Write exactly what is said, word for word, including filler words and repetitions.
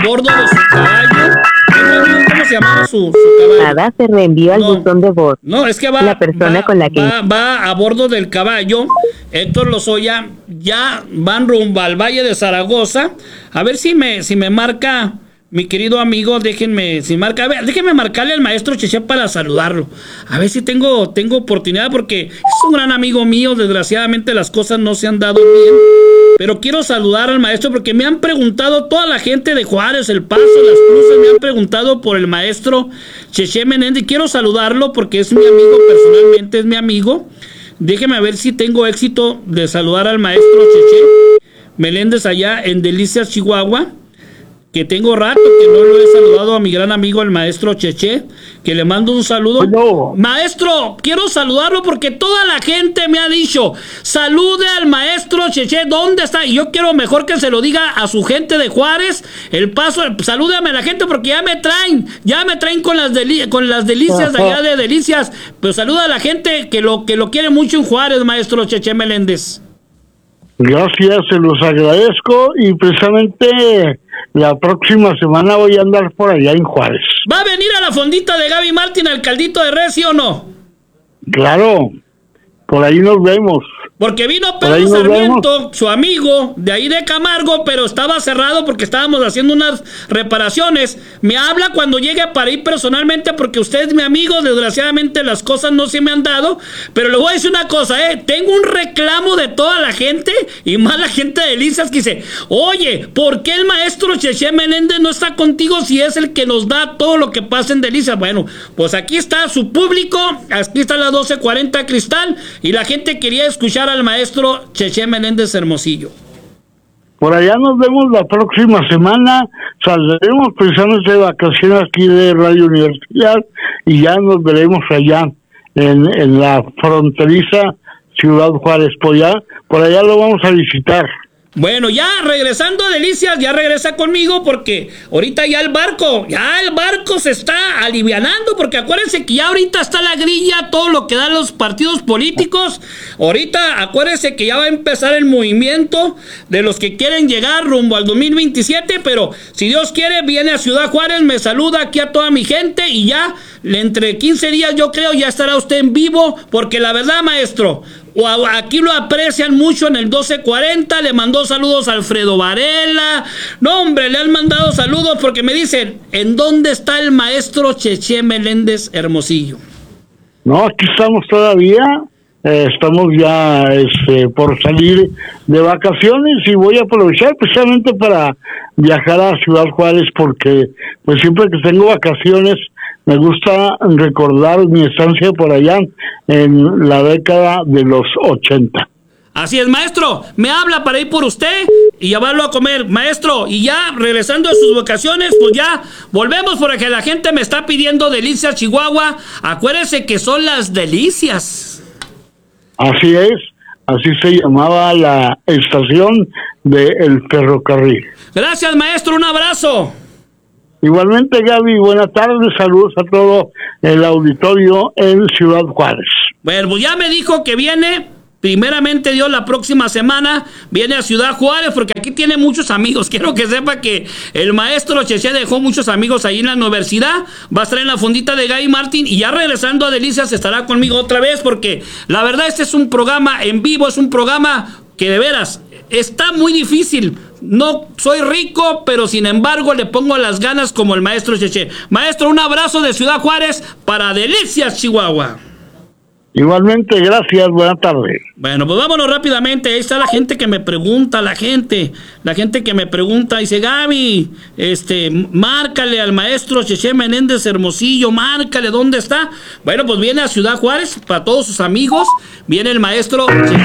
bordo de su caballo. ¿Cómo se llama su, su caballo? Nada, se reenvió al No, buzón de voz. No, es que va, La persona va, con la que... va, va a bordo del caballo. Héctor Lozoya, ya van rumbo al Valle de Zaragoza. A ver si me, si me marca mi querido amigo, déjenme, si marca, a ver, déjenme marcarle al maestro Cheche para saludarlo. A ver si tengo, tengo oportunidad, porque es un gran amigo mío. Desgraciadamente las cosas no se han dado bien. Pero quiero saludar al maestro porque me han preguntado toda la gente de Juárez, El Paso, Las Cruces, me han preguntado por el maestro Cheche Menéndez. Quiero saludarlo porque es mi amigo, personalmente es mi amigo. Déjeme ver si tengo éxito de saludar al maestro Cheche Meléndez allá en Delicias, Chihuahua. Que tengo rato que no lo he saludado a mi gran amigo el maestro Cheche, que le mando un saludo. No. Maestro, quiero saludarlo porque toda la gente me ha dicho, salude al maestro Cheche, ¿dónde está? Y yo quiero mejor que se lo diga a su gente de Juárez, El Paso, salúdame a la gente porque ya me traen, ya me traen con las, deli con las delicias de allá de Delicias, pero saluda a la gente que lo, que lo quiere mucho en Juárez, maestro Cheche Meléndez. Gracias, se los agradezco y precisamente la próxima semana voy a andar por allá en Juárez. ¿Va a venir a la fondita de Gaby Martín al caldito de res, sí o no? Claro, por ahí nos vemos. Porque vino Pedro Sarmiento, su amigo, de ahí de Camargo, pero estaba cerrado porque estábamos haciendo unas reparaciones. Me habla cuando llegue para ir personalmente porque usted es mi amigo. Desgraciadamente las cosas no se me han dado. Pero le voy a decir una cosa, ¿eh? Tengo un reclamo de toda la gente y más la gente de Delicias que dice, oye, ¿por qué el maestro Cheche Meléndez no está contigo si es el que nos da todo lo que pasa en Delicias? Bueno, pues aquí está su público, aquí está la doce cuarenta Cristal y la gente quería escuchar al maestro Cheche Meléndez Hermosillo. Por allá nos vemos la próxima semana, saldremos precisamente de vacaciones aquí de Radio Universidad y ya nos veremos allá en, en la fronteriza Ciudad Juárez. Por allá, por allá lo vamos a visitar. Bueno, ya regresando a Delicias, ya regresa conmigo porque ahorita ya el barco, ya el barco se está alivianando porque acuérdense que ya ahorita está la grilla, todo lo que dan los partidos políticos. Ahorita acuérdense que ya va a empezar el movimiento de los que quieren llegar rumbo al dos mil veintisiete, pero si Dios quiere viene a Ciudad Juárez, me saluda aquí a toda mi gente y ya entre quince días yo creo ya estará usted en vivo porque la verdad, maestro, aquí lo aprecian mucho en el doce cuarenta, le mandó saludos a Alfredo Varela, no hombre, le han mandado saludos porque me dicen, ¿en dónde está el maestro Cheche Meléndez Hermosillo? No, aquí estamos todavía, eh, estamos ya este, por salir de vacaciones y voy a aprovechar precisamente para viajar a Ciudad Juárez porque pues siempre que tengo vacaciones me gusta recordar mi estancia por allá en la década de los ochenta. Así es, maestro, me habla para ir por usted y llevarlo a comer, maestro, y ya regresando a sus vacaciones, pues ya volvemos porque la gente me está pidiendo Delicias, Chihuahua. Acuérdese que son las delicias. Así es, así se llamaba la estación del ferrocarril. Gracias, maestro, un abrazo. Igualmente, Gaby, buenas tardes, saludos a todo el auditorio en Ciudad Juárez. Bueno, pues ya me dijo que viene, primeramente Dios, la próxima semana, viene a Ciudad Juárez, porque aquí tiene muchos amigos. Quiero que sepa que el maestro Cheche dejó muchos amigos ahí en la universidad, va a estar en la fondita de Gaby Martín, y ya regresando a Delicias estará conmigo otra vez, porque la verdad este es un programa en vivo, es un programa que de veras está muy difícil. No soy rico, pero sin embargo le pongo las ganas como el maestro Cheche. Maestro, un abrazo de Ciudad Juárez para Delicias, Chihuahua. Igualmente, gracias, buenas tardes. Bueno, pues vámonos rápidamente. Ahí está la gente que me pregunta, la gente, la gente que me pregunta, dice, Gaby, este, márcale al maestro Cheche Meléndez Hermosillo, márcale, ¿dónde está? Bueno, pues viene a Ciudad Juárez para todos sus amigos, viene el maestro Cheche